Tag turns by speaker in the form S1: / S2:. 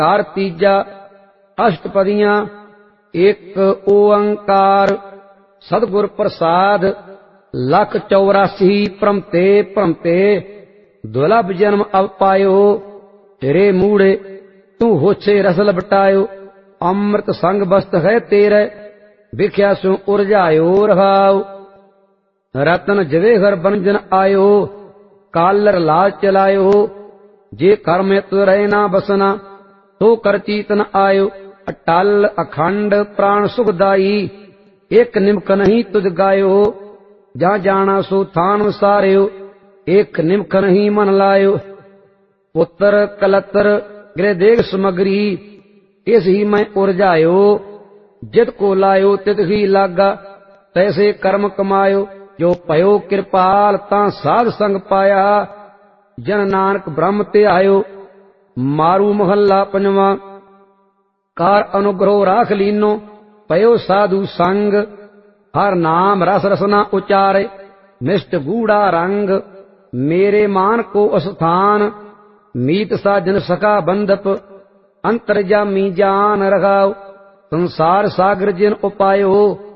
S1: car तीजा अष्टपदियां एक ओंकार सतगुर प्रसाद लख 84 भ्रमते भ्रमते दुलभ जन्म अब पायो तेरे मूड़े तू होछे रसल बटायो अमृत संग बस्त है तेरे विख्या सु उर्जायो रहाओ रतन जवे घर बनजन आयो कालर लाल चलायो जे कर्म तु रहे ना बसना तो कर चीतन आयो अटल अखंड प्राण सुखदाई एक निमक नहीं तुझ गायो जा जाना सो थान सारियो एक निमक नहीं मन लायो पुत्र कलतर गृह देख समगरी इस ही मैं उर्जायो जित को लायो तित ही लागा तैसे कर्म कमायो जो पयो कृपाल ता साध संग पाया जन नानक ब्रह्म ते आयो मारू महल्ला पंजवा कार अनुग्रह राख लीनो पयो साधु संग हर नाम रस रसना उचारे मिष्ट गूढ़ा रंग मेरे मान को अस्थान मीत साजन सका बंधप अंतर्जामी जान रखाओ संसार सागर जिन उपायो